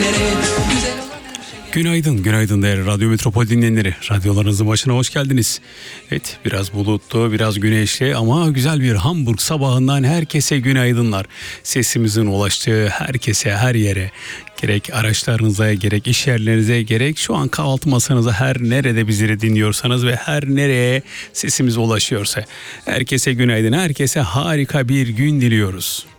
Günaydın, günaydın değerli Radyo Metropol dinleyenleri. Radyolarınızın başına hoş geldiniz. Evet, biraz bulutlu, biraz güneşli ama güzel bir Hamburg sabahından herkese günaydınlar. Sesimizin ulaştığı herkese, her yere, gerek araçlarınıza, gerek iş yerlerinize, gerek şu an kahvaltı masanıza, her nerede bizleri dinliyorsanız ve her nereye sesimiz ulaşıyorsa herkese günaydın, herkese harika bir gün diliyoruz.